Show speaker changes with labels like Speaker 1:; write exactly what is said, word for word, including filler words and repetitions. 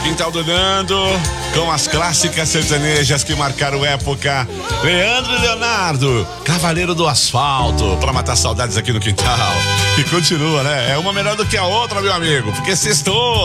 Speaker 1: Quintal do Nando, com as clássicas sertanejas que marcaram época. Leandro e Leonardo, Cavaleiro do Asfalto, pra matar saudades aqui no quintal. E continua, né? É uma melhor do que a outra, meu amigo, porque sextou.